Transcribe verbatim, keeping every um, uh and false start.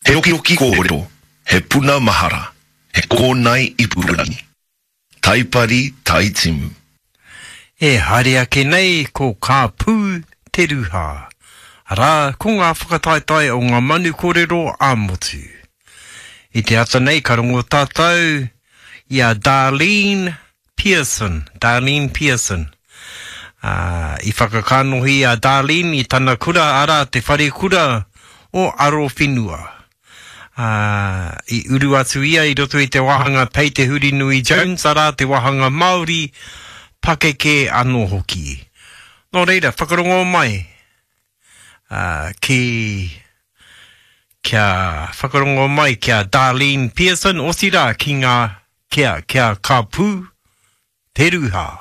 He roki roki kōrero, he puna mahara, he kōnai I purani. Taipari taitimu. E haere ake nei ko ka pū te ruha. Rā, ko ngā whakataitai o ngā manu kōrero a motu. I te ata nei ka rongo tātou, ia Darlene Pearson. Darlene Pearson. Uh, I whakakanohi a Darlene I tana kura ara te whare kura o aro whenua. Uh, I uru atu ia I roto I te wahanga Pei te Huri Nui Jones ara te wahanga Māori pakeke anō hoki. Nō reira, whakarongo mai. Uh, ki kia whakarongo mai kia Darlene Pearson o sira ki ngā kia kia ka pū te ruha.